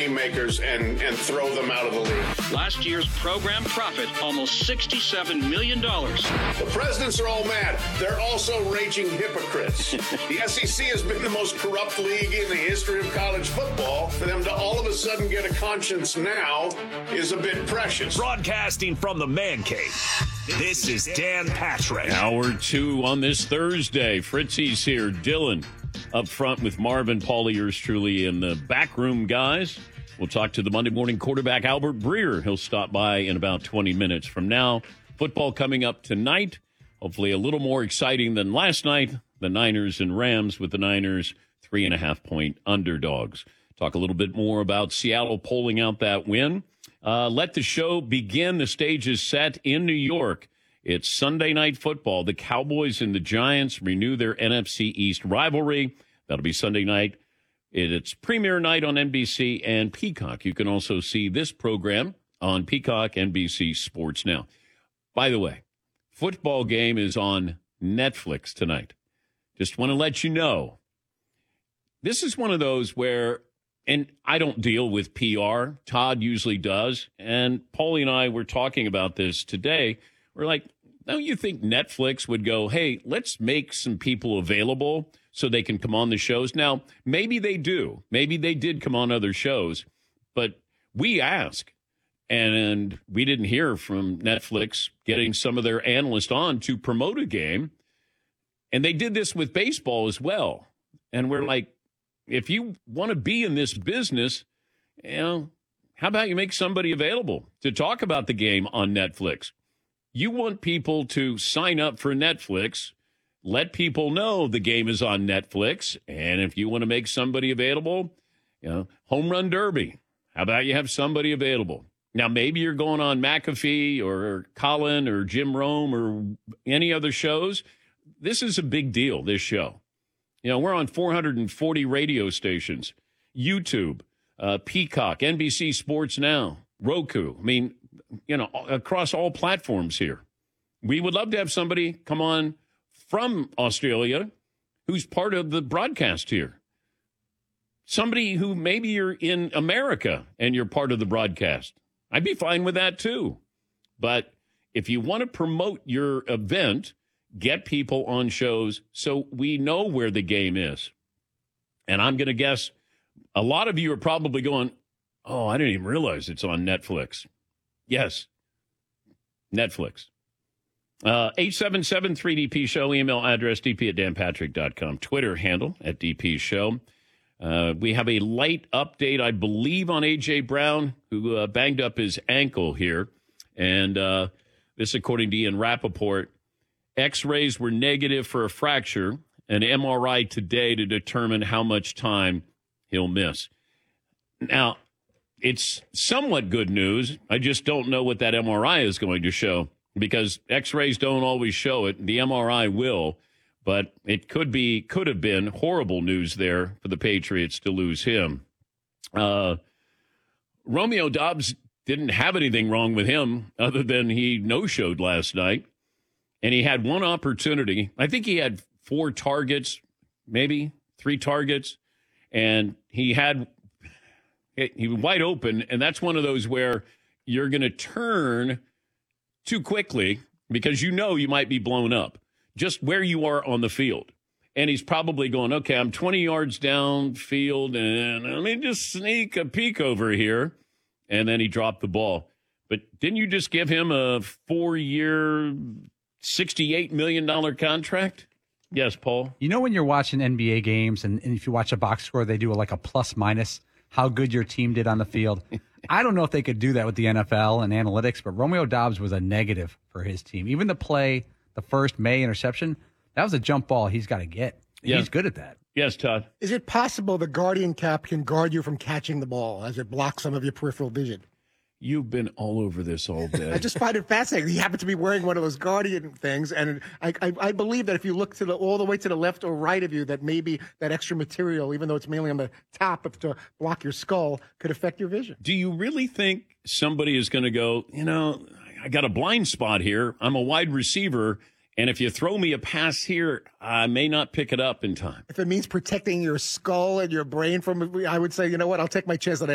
haymakers and throw them out of the league. Last year's program profit, almost $67 million. The presidents are all mad. They're also raging hypocrites. The SEC has been the most corrupt league in the history of college football. For them to all of a sudden get a conscience now is a bit precious. Broadcasting from the Man Cave, this is Dan Patrick. Hour 2 on this Thursday. Fritzy's here. Dylan up front with Marvin, Paulie, yours truly, and the backroom guys. We'll talk to the Monday morning quarterback, Albert Breer. He'll stop by in about 20 minutes from now. Football coming up tonight. Hopefully a little more exciting than last night. The Niners and Rams, with the Niners 3.5-point underdogs. Talk a little bit more about Seattle pulling out that win. Let the show begin. The stage is set in New York. It's Sunday Night Football. The Cowboys and the Giants renew their NFC East rivalry. That'll be Sunday night. It's premiere night on NBC and Peacock. You can also see this program on Peacock, NBC Sports Now. By the way, football game is on Netflix tonight. Just want to let you know. This is one of those where, and I don't deal with PR. Todd usually does. And Paulie and I were talking about this today. We're like, don't you think Netflix would go, hey, let's make some people available so they can come on the shows? Now, maybe they do. Maybe they did come on other shows. But we ask, and we didn't hear from Netflix getting some of their analysts on to promote a game. And they did this with baseball as well. And we're like, if you want to be in this business, how about you make somebody available to talk about the game on Netflix? You want people to sign up for Netflix, let people know the game is on Netflix, and if you want to make somebody available, Home Run Derby, how about you have somebody available? Now, maybe you're going on McAfee or Colin or Jim Rome or any other shows. This is a big deal, this show. We're on 440 radio stations, YouTube, Peacock, NBC Sports Now, Roku. Across all platforms here. We would love to have somebody come on from Australia who's part of the broadcast here. Somebody who maybe you're in America and you're part of the broadcast. I'd be fine with that too. But if you want to promote your event, get people on shows so we know where the game is. And I'm going to guess a lot of you are probably going, oh, I didn't even realize it's on Netflix. Yes, Netflix. 877-3DP Show, email address dp@danpatrick.com, Twitter handle @DP Show. We have a light update, I believe, on A.J. Brown, who banged up his ankle here. And this, according to Ian Rappaport, X-rays were negative for a fracture, an MRI today to determine how much time he'll miss. Now, it's somewhat good news. I just don't know what that MRI is going to show because X-rays don't always show it. The MRI will, but it could have been horrible news there for the Patriots to lose him. Romeo Doubs didn't have anything wrong with him other than he no-showed last night, and he had one opportunity. I think he had 4 targets, maybe 3 targets, and he was wide open, and that's one of those where you're going to turn too quickly because you might be blown up just where you are on the field. And he's probably going, okay, I'm 20 yards downfield, and let me just sneak a peek over here. And then he dropped the ball. But didn't you just give him a 4-year, $68 million contract? Yes, Paul? When you're watching NBA games, and if you watch a box score, they do like a plus-minus, how good your team did on the field. I don't know if they could do that with the NFL and analytics, but Romeo Doubs was a negative for his team. Even the first May interception, that was a jump ball he's got to get. Yeah. He's good at that. Yes, Todd. Is it possible the Guardian cap can guard you from catching the ball as it blocks some of your peripheral vision? You've been all over this all day. I just find it fascinating. He happened to be wearing one of those Guardian things, and I believe that if you look all the way to the left or right of you, that maybe that extra material, even though it's mainly on the top to block your skull, could affect your vision. Do you really think somebody is going to go, I got a blind spot here. I'm a wide receiver, and if you throw me a pass here, I may not pick it up in time? If it means protecting your skull and your brain from it, I would say, I'll take my chance on